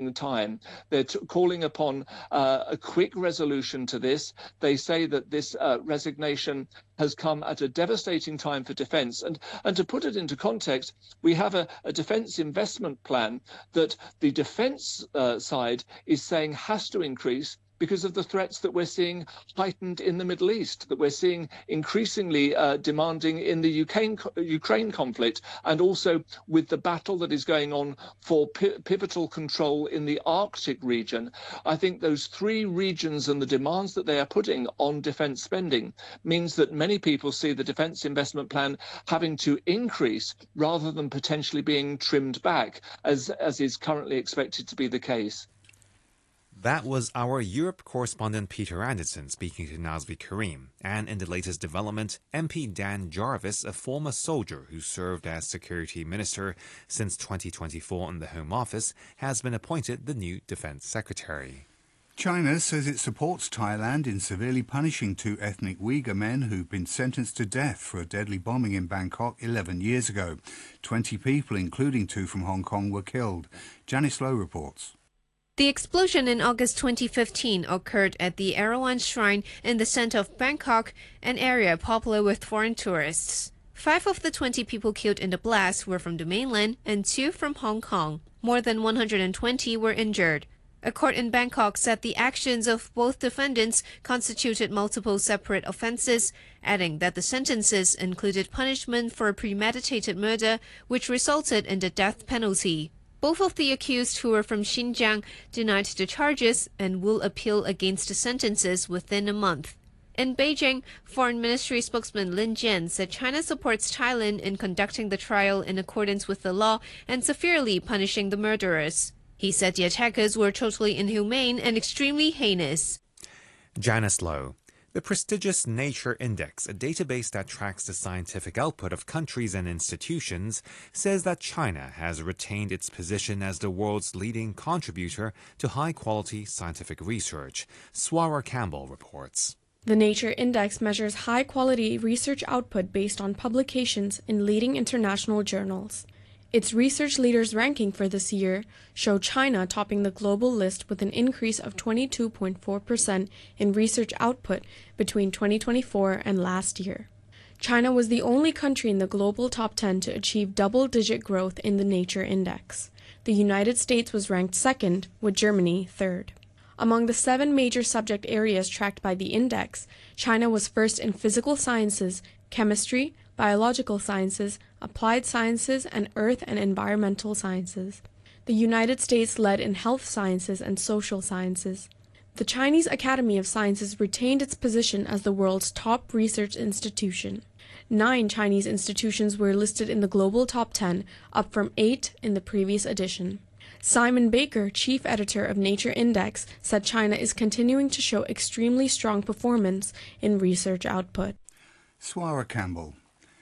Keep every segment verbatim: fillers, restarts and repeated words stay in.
buying time. They're t- calling upon uh, a quick resolution to this. They say that this uh, resignation has come at a devastating time for defence. And, and to put it into context, we have a, a defence investment plan that the defence uh, side is saying has to increase because of the threats that we're seeing heightened in the Middle East, that we're seeing increasingly uh, demanding in the Ukraine, Ukraine conflict, and also with the battle that is going on for pi- pivotal control in the Arctic region. I think those three regions and the demands that they are putting on defence spending means that many people see the defence investment plan having to increase rather than potentially being trimmed back, as, as is currently expected to be the case. That was our Europe correspondent Peter Anderson speaking to Nazvi Karim. And in the latest development, M P Dan Jarvis, a former soldier who served as security minister since twenty twenty-four in the Home Office, has been appointed the new defense secretary. China says it supports Thailand in severely punishing two ethnic Uyghur men who've been sentenced to death for a deadly bombing in Bangkok eleven years ago. Twenty people, including two from Hong Kong, were killed. Janice Lowe reports. The explosion in August twenty fifteen occurred at the Erawan Shrine in the center of Bangkok, an area popular with foreign tourists. Five of the twenty people killed in the blast were from the mainland and two from Hong Kong. More than one hundred twenty were injured. A court in Bangkok said the actions of both defendants constituted multiple separate offenses, adding that the sentences included punishment for premeditated murder, which resulted in the death penalty. Both of the accused, who were from Xinjiang, denied the charges and will appeal against the sentences within a month. In Beijing, Foreign Ministry spokesman Lin Jian said China supports Thailand in conducting the trial in accordance with the law and severely punishing the murderers. He said the attackers were totally inhumane and extremely heinous. Janice Lowe. The prestigious Nature Index, a database that tracks the scientific output of countries and institutions, says that China has retained its position as the world's leading contributor to high-quality scientific research. Swara Campbell reports. The Nature Index measures high-quality research output based on publications in leading international journals. Its research leaders ranking for this year show China topping the global list with an increase of twenty-two point four percent in research output between twenty twenty-four and last year. China was the only country in the global top ten to achieve double-digit growth in the Nature Index. The United States was ranked second, with Germany third. Among the seven major subject areas tracked by the index, China was first in physical sciences, chemistry, biological sciences, applied sciences, and earth and environmental sciences. The United States led in health sciences and social sciences. The Chinese Academy of Sciences retained its position as the world's top research institution. Nine Chinese institutions were listed in the global top ten, up from eight in the previous edition. Simon Baker, chief editor of Nature Index, said China is continuing to show extremely strong performance in research output. Swara Campbell.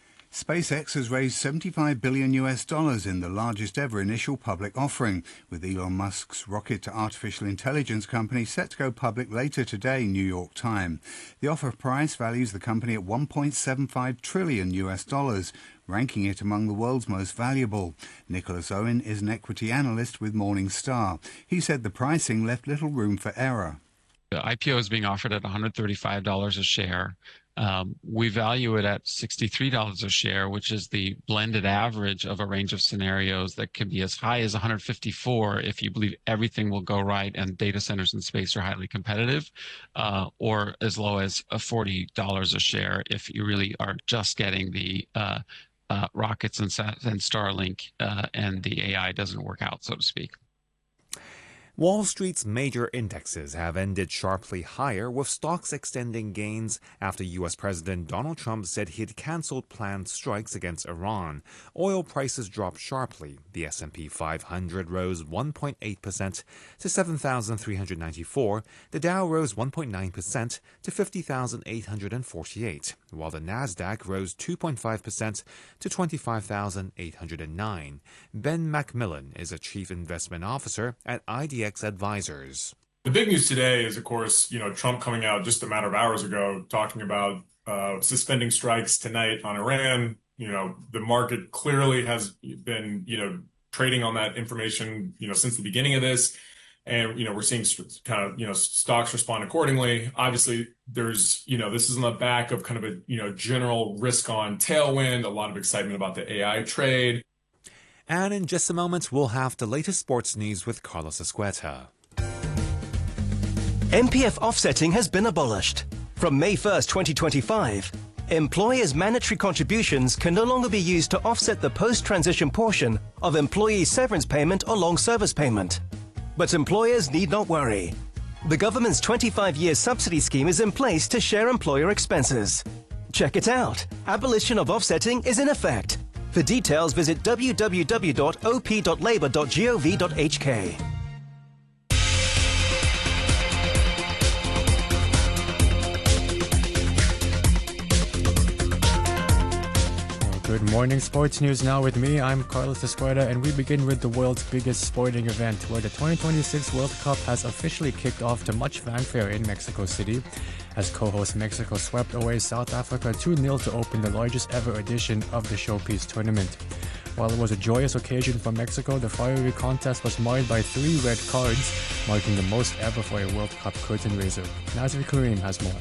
SpaceX has raised seventy-five billion U S dollars in the largest ever initial public offering, with Elon Musk's rocket to artificial intelligence company set to go public later today, New York time. The offer price values the company at one point seven five trillion U S dollars, ranking it among the world's most valuable. Nicholas Owen is an equity analyst with Morningstar. He said the pricing left little room for error. The I P O is being offered at one hundred thirty-five dollars a share. Um, we value it at sixty-three dollars a share, which is the blended average of a range of scenarios that can be as high as one hundred fifty-four dollars if you believe everything will go right and data centers in space are highly competitive, uh, or as low as uh, forty dollars a share if you really are just getting the uh, uh, rockets and, and Starlink uh, and the A I doesn't work out, so to speak. Wall Street's major indexes have ended sharply higher, with stocks extending gains after U S President Donald Trump said he'd canceled planned strikes against Iran. Oil prices dropped sharply. The S and P five hundred rose one point eight percent to seven thousand three hundred ninety-four. The Dow rose one point nine percent to fifty thousand eight hundred forty-eight, while the Nasdaq rose two point five percent to twenty-five thousand eight hundred nine. Ben Macmillan is a chief investment officer at I D X Advisors. The big news today is, of course, you know, Trump coming out just a matter of hours ago talking about uh, suspending strikes tonight on Iran. You know, the market clearly has been, you know, trading on that information, you know, since the beginning of this. And, you know, we're seeing kind of, you know, stocks respond accordingly. Obviously, there's, you know, this is on the back of kind of a, you know, general risk on tailwind, a lot of excitement about the A I trade. And in just a moment, we'll have the latest sports news with Carlos Escueta. M P F offsetting has been abolished. From May first, twenty twenty-five, employers' mandatory contributions can no longer be used to offset the post-transition portion of employee severance payment or long service payment. But employers need not worry. The government's twenty-five year subsidy scheme is in place to share employer expenses. Check it out. Abolition of offsetting is in effect. For details, visit w w w dot o p dot labour dot gov dot h k. Good morning, sports news now with me. I'm Carlos Escueta, and we begin with the world's biggest sporting event, where the twenty twenty-six World Cup has officially kicked off to much fanfare in Mexico City, as co-host Mexico swept away South Africa two nil to open the largest ever edition of the showpiece tournament. While it was a joyous occasion for Mexico, the fiery contest was marred by three red cards, marking the most ever for a World Cup curtain raiser. Nazir Karim has more.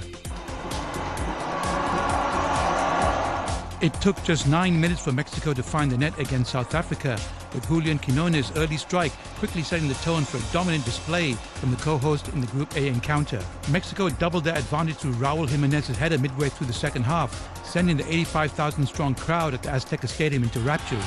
It took just nine minutes for Mexico to find the net against South Africa, with Julian Quinones' early strike quickly setting the tone for a dominant display from the co-host in the Group A encounter. Mexico doubled their advantage through Raul Jimenez's header midway through the second half, sending the eighty-five thousand strong crowd at the Azteca Stadium into raptures.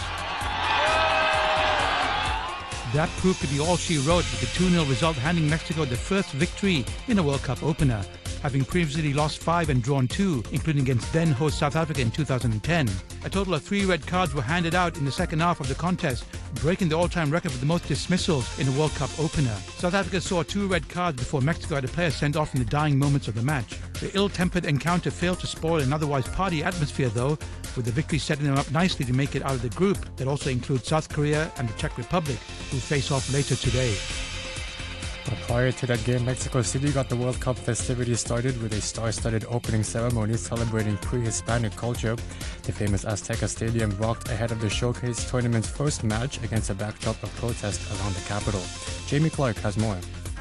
That proved to be all she wrote, with the two nil result handing Mexico the first victory in a World Cup opener, having previously lost five and drawn two, including against then-host South Africa in two thousand ten. A total of three red cards were handed out in the second half of the contest, breaking the all-time record for the most dismissals in a World Cup opener. South Africa saw two red cards before Mexico had a player sent off in the dying moments of the match. The ill-tempered encounter failed to spoil an otherwise party atmosphere, though, with the victory setting them up nicely to make it out of the group that also includes South Korea and the Czech Republic, who face off later today. But prior to that game, Mexico City got the World Cup festivities started with a star-studded opening ceremony celebrating pre-Hispanic culture. The famous Azteca Stadium rocked ahead of the showcase tournament's first match against a backdrop of protest around the capital. Jamie Clark has more.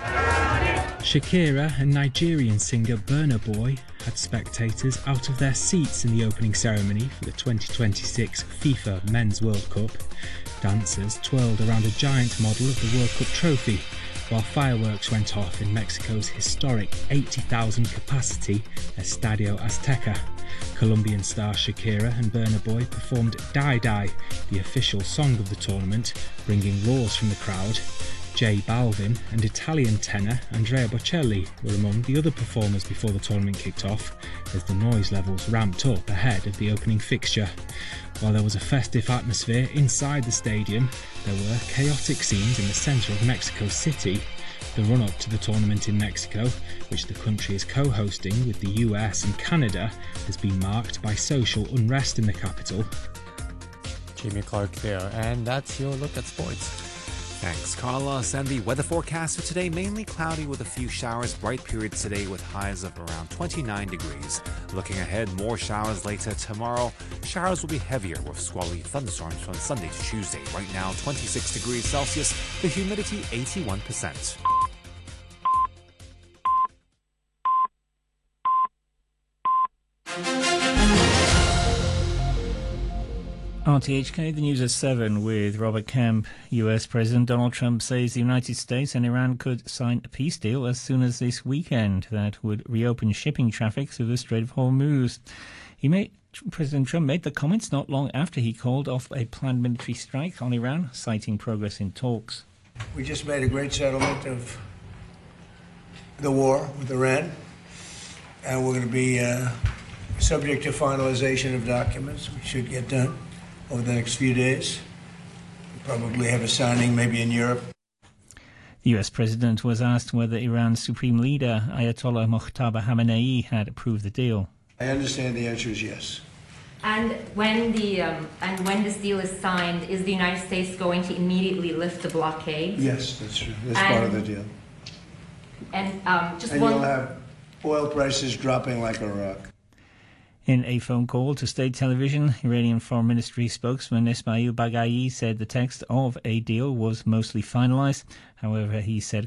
Shakira and Nigerian singer Burna Boy had spectators out of their seats in the opening ceremony for the twenty twenty-six FIFA Men's World Cup. Dancers twirled around a giant model of the World Cup trophy, while fireworks went off in Mexico's historic eighty thousand capacity Estadio Azteca. Colombian star Shakira and Burna Boy performed Die Die, the official song of the tournament, bringing roars from the crowd. J Balvin and Italian tenor Andrea Bocelli were among the other performers before the tournament kicked off, as the noise levels ramped up ahead of the opening fixture. While there was a festive atmosphere inside the stadium, there were chaotic scenes in the centre of Mexico City. The run-up to the tournament in Mexico, which the country is co-hosting with the U S and Canada, has been marked by social unrest in the capital. Jamie Clark there, and that's your look at sports. Thanks, Carlos. And the weather forecast for today, mainly cloudy with a few showers, bright periods today with highs of around twenty-nine degrees. Looking ahead, more showers later tomorrow. Showers will be heavier with squally thunderstorms from Sunday to Tuesday. Right now, twenty-six degrees Celsius, the humidity eighty-one percent. R T H K, the news at seven with Robert Kemp. U S President Donald Trump says the United States and Iran could sign a peace deal as soon as this weekend that would reopen shipping traffic through the Strait of Hormuz. He made, President Trump made the comments not long after he called off a planned military strike on Iran, citing progress in talks. We just made a great settlement of the war with Iran, and we're going to be uh, subject to finalization of documents, which should get done over the next few days. We'll probably have a signing maybe in Europe. The U S President was asked whether Iran's Supreme Leader Ayatollah Mojtaba Khamenei had approved the deal. I understand the answer is yes. And when the um, and when this deal is signed, is the United States going to immediately lift the blockade? Yes, that's true. That's and, part of the deal. And um, just and one. you'll have oil prices dropping like a rock. In a phone call to state television, Iranian Foreign Ministry spokesman Ismail Baghai said the text of a deal was mostly finalized. However, he said